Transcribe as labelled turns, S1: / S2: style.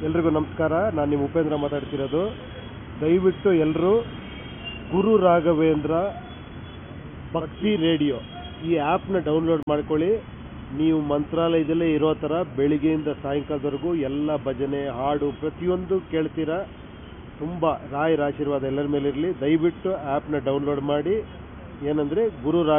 S1: ಎಲ್ರಿಗೂ ನಮಸ್ಕಾರ. ನಾನು ನಿಮ್ಮ ಉಪೇಂದ್ರ ಮಾತಾಡ್ತಿರೋದು. ದಯವಿಟ್ಟು ಎಲ್ಲರೂ ಗುರು ರಾಘವೇಂದ್ರ ಭಕ್ತಿ ರೇಡಿಯೋ ಈ ಆ್ಯಪ್ನ ಡೌನ್ಲೋಡ್ ಮಾಡ್ಕೊಳ್ಳಿ. ನೀವು ಮಂತ್ರಾಲಯದಲ್ಲೇ ಇರೋ ಥರ ಬೆಳಿಗ್ಗೆಯಿಂದ ಸಾಯಂಕಾಲದವರೆಗೂ ಎಲ್ಲ ಭಜನೆ ಹಾಡು ಪ್ರತಿಯೊಂದು ಕೇಳ್ತೀರಾ. ತುಂಬ ರಾಯರ ಆಶೀರ್ವಾದ ಎಲ್ಲರ ಮೇಲಿರಲಿ. ದಯವಿಟ್ಟು ಆ್ಯಪ್ನ ಡೌನ್ಲೋಡ್ ಮಾಡಿ. ಏನಂದರೆ ಗುರು